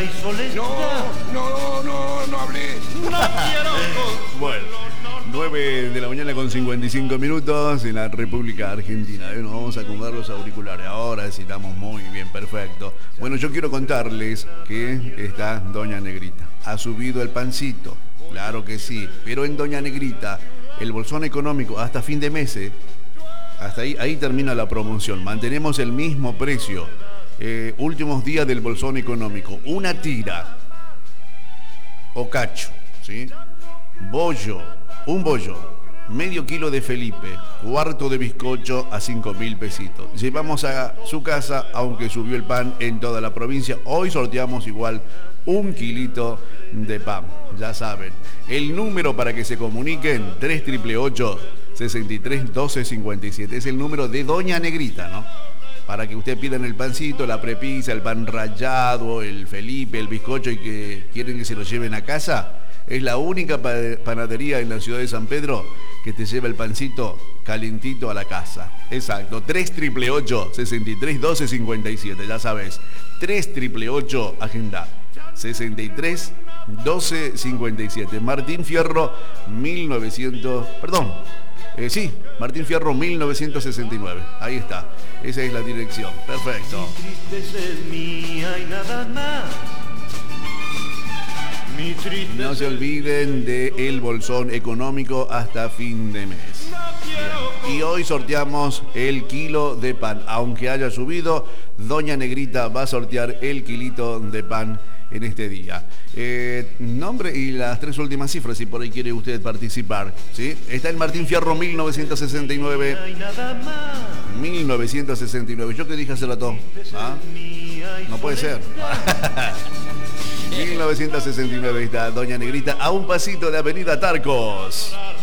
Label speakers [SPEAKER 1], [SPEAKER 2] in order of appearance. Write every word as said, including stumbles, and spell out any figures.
[SPEAKER 1] No, no, no, no hablé.
[SPEAKER 2] Bueno, nueve de la mañana con cincuenta y cinco minutos en la República Argentina. Nos vamos a acomodar los auriculares. Ahora sí estamos muy bien, perfecto. Bueno, yo quiero contarles que está Doña Negrita. Ha subido el pancito, claro que sí. Pero en Doña Negrita, el bolsón económico hasta fin de mes, ¿eh? Hasta ahí, ahí termina la promoción. Mantenemos el mismo precio. Eh, últimos días del bolsón económico. Una tira o cacho, ¿sí? Bollo, un bollo, medio kilo de Felipe, cuarto de bizcocho a cinco mil pesitos. Llevamos a su casa, aunque subió el pan en toda la provincia. Hoy sorteamos igual un kilito de pan, ya saben. El número para que se comuniquen, tres ocho ocho, sesenta y tres, doce, cincuenta y siete. Es el número de Doña Negrita, ¿no? Para que usted pidan el pancito, la prepisa, el pan rallado, el Felipe, el bizcocho y que quieren que se lo lleven a casa. Es la única panadería en la ciudad de San Pedro que te lleva el pancito calentito a la casa. Exacto, tres ocho ocho, sesenta y tres, doce, cincuenta y siete, ya sabes. tres ocho ocho, agenda. sesenta y tres, doce, cincuenta y siete. Martín Fierro, mil novecientos... Perdón. Eh, sí, Martín Fierro, mil novecientos sesenta y nueve. Ahí está. Esa es la dirección. Perfecto. No se olviden del bolsón económico hasta fin de mes. Bien. Y hoy sorteamos el kilo de pan. Aunque haya subido, Doña Negrita va a sortear el kilito de pan en este día. Eh, nombre y las tres últimas cifras, si por ahí quiere usted participar, ¿sí? Está en Martín Fierro, mil novecientos sesenta y nueve. mil novecientos sesenta y nueve. ¿Yo qué dije hace rato? ¿Ah? No puede ser. mil novecientos sesenta y nueve está Doña Negrita, a un pasito de Avenida Tarcos.